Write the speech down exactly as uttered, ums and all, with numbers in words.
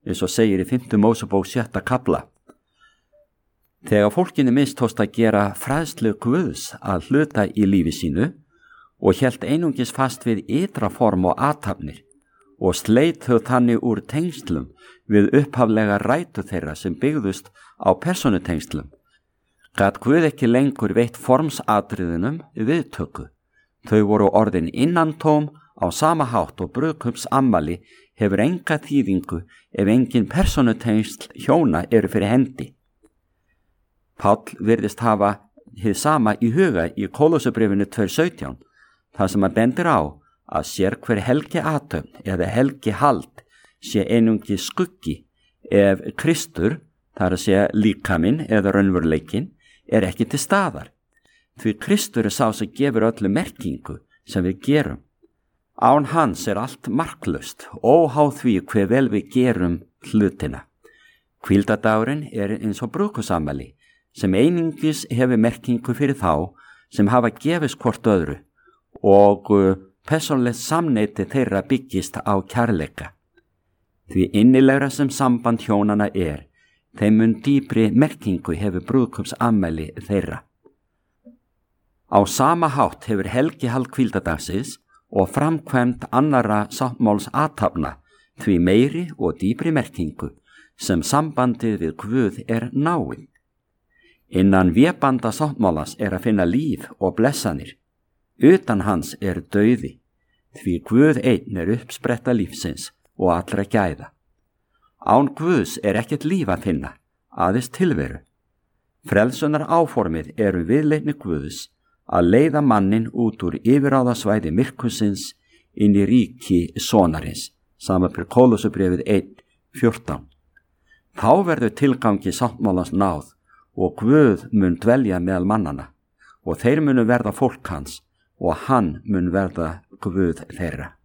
eins og segir í fimmta Mósebók sjötta kafla. Þegar fólkinu mistókst að gera fræðslu Guðs að hluta í lífi sínu og hélt einungis fast við ytra form og athafnir og sleit þau þannig úr tengslum við upphaflega rætur þeirra sem byggðust á persónutengslum, gat Guð ekki lengur veitt formsatriðunum viðtöku. Þau voru orðin innantóm á sama hátt og brúðkaupsafmæli hefur enga þýðingu ef engin persónutengsl hjóna eru fyrir hendi. Páll virðist hafa hið sama í huga í Kólossabréfinu tvö sautján, þar sem hann bendir á að sér hver helgi athöfn eða helgi hald sé einungi skuggi ef Kristur, þar að segja líkaminn eða raunveruleikinn, er ekki til staðar. Því Kristur er sá sem gefur öllu merkingu sem við gerum. Án hans er allt marklaust, óháð því hve vel við gerum hlutina. Hvíldardagurinn er eins og brúðkaupsafmæli sem einungis hefur merkingu fyrir þá sem hafa gefist hvort öðru og persónlegt samneyti þeirra byggist á kærleika. Því innilegra sem samband hjónana er, þeim mun dýpri merkingu hefur brúðkaupsafmæli þeirra. Á sama hátt hefur helgihald hvíldardagsins og framkvæmd annarra sáttmáls athafna því meiri og dýpri merkingu sem sambandið við Guð er náið. Innan vébanda sáttmálans er að finna líf og blessanir. Utan hans er dauði, því Guð einn er uppspretta lífsins og allra gæða. Án Guðs er ekkert líf að finna, aðeins tilveru. Frelsunar áformið eru viðleitni Guðs að leiða mannin út úr yfirráðasvæði myrkursins inn í ríki sonarins, samanber Kólossabréfið eitt fjórtán. Þá verður tilgangi sáttmálans náð og Guð mun dvelja meðal mannana og þeir munu verða fólk hans og hann mun verða Guð þeirra.